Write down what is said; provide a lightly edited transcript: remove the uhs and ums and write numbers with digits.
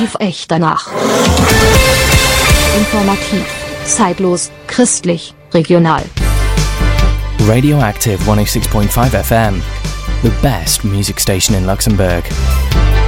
definitiv echt danach. Informativ, zeitlos, christlich, regional. Radioactive 106.5 FM, the best music station in Luxembourg.